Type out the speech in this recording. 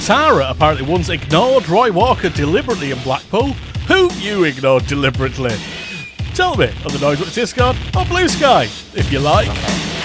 Tara apparently once ignored Roy Walker deliberately in Blackpool. Who you ignored deliberately? Tell me on the Noise Discord or Blue Sky, if you like.